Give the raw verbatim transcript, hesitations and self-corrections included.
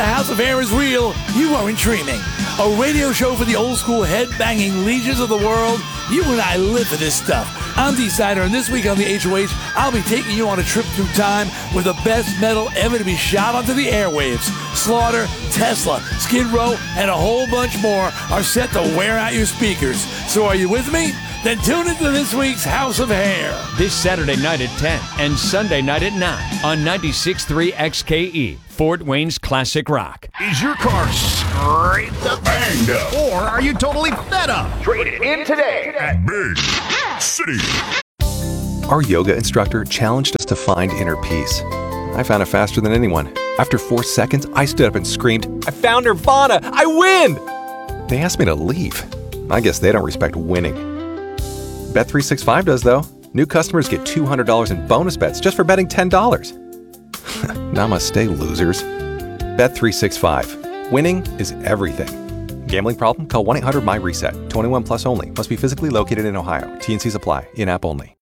the House of Hair is real, you aren't dreaming. A radio show for the old school head-banging legions of the world. You and I live for this stuff. I'm D. Sider, and this week on the H O H, I'll be taking you on a trip through time with the best metal ever to be shot onto the airwaves. Slaughter, Tesla, Skid Row, and a whole bunch more are set to wear out your speakers. So are you with me? Then tune into this week's House of Hair. This Saturday night at ten and Sunday night at nine on ninety-six point three X K E, Fort Wayne's Classic Rock. Is your car scraped up, banged up, or are you totally fed up? Trade it in today at Big City. Our yoga instructor challenged us to find inner peace. I found it faster than anyone. After four seconds, I stood up and screamed, "I found Nirvana! I win!" They asked me to leave. I guess they don't respect winning. Bet three sixty-five does, though. New customers get two hundred dollars in bonus bets just for betting ten dollars. Namaste, losers. Bet three sixty-five. Winning is everything. Gambling problem? Call one eight hundred M Y RESET. twenty-one plus only. Must be physically located in Ohio. T and Cs apply. In-app only.